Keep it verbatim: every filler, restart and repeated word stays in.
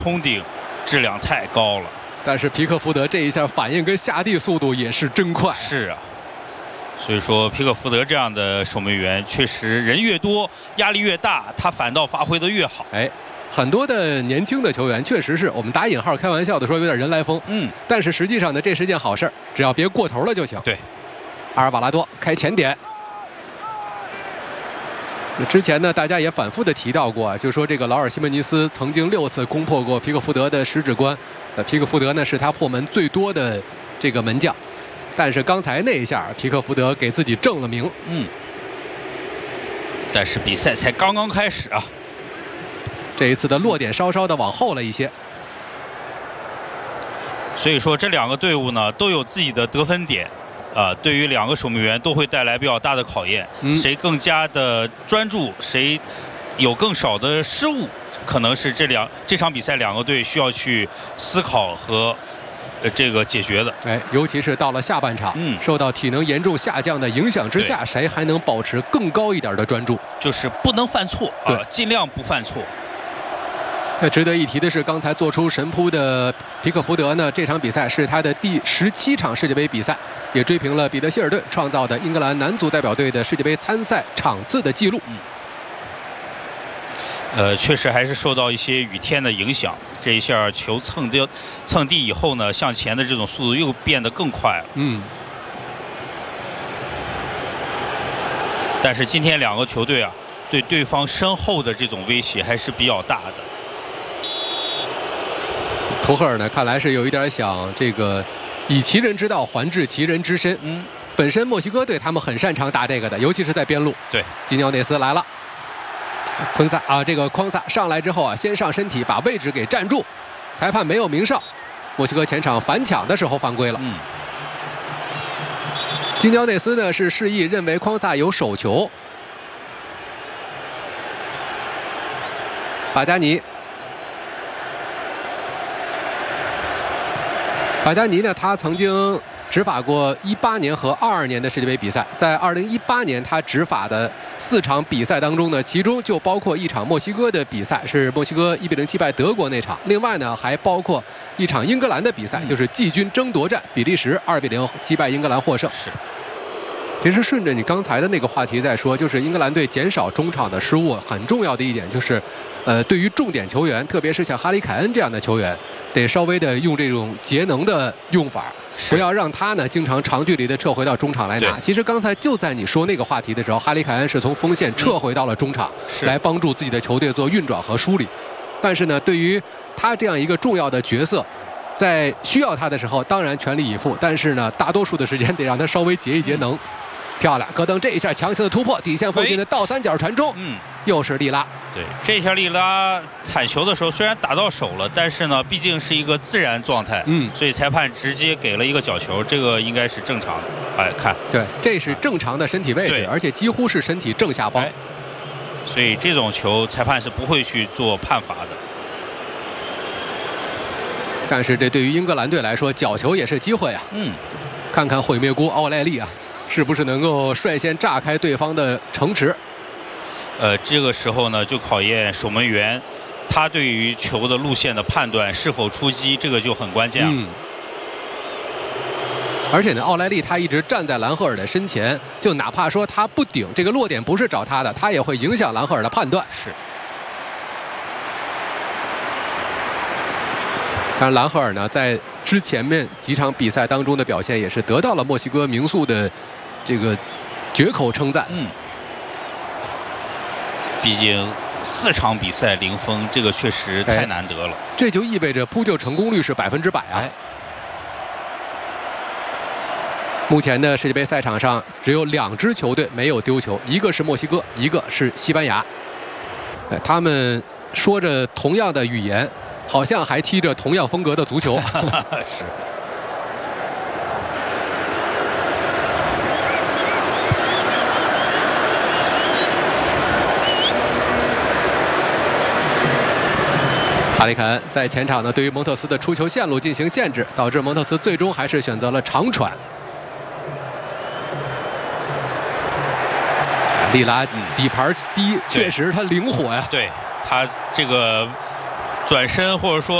冲顶质量太高了。 但是皮克福德这一下反应跟下地速度也是真快。 是啊。 所以说，皮克福德这样的守门员，确实人越多，压力越大，他反倒发挥得越好。 哎，很多的年轻的球员，确实是我们打引号开玩笑的说有点人来疯。 嗯， 但是实际上呢，这是件好事儿，只要别过头了就行。 对， 阿尔瓦拉多开前点。之前呢，大家也反复的提到过，就说这个劳尔·西门尼斯曾经六次攻破过皮克福德的十指关，呃，皮克福德呢是他破门最多的这个门将。 但是刚才那一下，皮克福德给自己正了名。 嗯，但是比赛才刚刚开始啊， 这一次的落点稍稍的往后了一些。 所以说这两个队伍呢都有自己的得分点，啊、呃，对于两个守门员都会带来比较大的考验。嗯、谁更加的专注，谁有更少的失误，可能是这两这场比赛两个队需要去思考和。 呃，这个解决的， 哎，尤其是到了下半场，嗯，受到体能严重下降的影响之下，谁还能保持更高一点的专注？ 就是不能犯错，对、呃，尽量不犯错。 那值得一提的是，刚才做出神扑的皮克福德呢，这场比赛是他的第十七场世界杯比赛，也追平了彼得希尔顿创造的英格兰男足代表队的世界杯参赛场次的记录。嗯。 呃，确实还是受到一些雨天的影响。这一下球蹭地蹭地以后呢，向前的这种速度又变得更快了。嗯。但是今天两个球队啊，对对方身后的这种威胁还是比较大的。 图赫尔呢，看来是有一点想这个以其人之道还治其人之身。嗯。本身墨西哥队他们很擅长打这个的，尤其是在边路。 对。 基尼奥内斯来了。 昆萨啊，这个匡萨上来之后啊，先上身体把位置给站住，裁判没有鸣哨。墨西哥前场反抢的时候犯规了。嗯。金乔内斯呢是示意认为匡萨有手球。法加尼，法加尼呢，他曾经执法过一八年和二二年的世界杯比赛，在二零一八年他执法的四场比赛当中呢，其中就包括一场墨西哥的比赛，是墨西哥一比零击败德国那场。另外呢，还包括一场英格兰的比赛，就是季军争夺战，比利时二比零击败英格兰获胜。 是。 其实顺着你刚才的那个话题在说，就是英格兰队减少中场的失误，很重要的一点就是，呃，对于重点球员，特别是像哈里凯恩这样的球员，得稍微的用这种节能的用法。 不要让他呢经常长距离的撤回到中场来拿。其实刚才就在你说那个话题的时候，哈里凯恩是从锋线撤回到了中场，嗯、来帮助自己的球队做运转和梳理。但是呢，对于他这样一个重要的角色，在需要他的时候，当然全力以赴。但是呢，大多数的时间得让他稍微节一节能。嗯、漂亮，戈登这一下强行的突破，底线附近的倒三角传中，嗯，又是利拉。 对，这下利拉铲球的时候虽然打到手了，但是呢，毕竟是一个自然状态，嗯，所以裁判直接给了一个角球，这个应该是正常的。哎，看， 对，这是正常的身体位置，而且几乎是身体正下方， 所以这种球裁判是不会去做判罚的。 但是这对于英格兰队来说，角球也是机会啊。嗯，看看毁灭锅奥莱利啊，是不是能够率先炸开对方的城池？ 呃，这个时候呢，就考验守门员，他对于球的路线的判断是否出击，这个就很关键了。嗯。 而且呢，奥莱利他一直站在兰赫尔的身前，就哪怕说他不顶，这个落点不是找他的，他也会影响兰赫尔的判断。 是。 当然，兰赫尔呢，在之前面几场比赛当中的表现，也是得到了墨西哥名宿的这个绝口称赞。嗯。 毕竟四场比赛零封，这个确实太难得了。哎、 这就意味着扑救成功率是百分之百啊！哎、目前的世界杯赛场上只有两支球队没有丢球，一个是墨西哥，一个是西班牙。哎、他们说着同样的语言，好像还踢着同样风格的足球。 是。 哈里凯恩在前场呢，对于蒙特斯的出球线路进行限制，导致蒙特斯最终还是选择了长传。利拉底盘低，确实他灵活呀。 对他这个转身或者说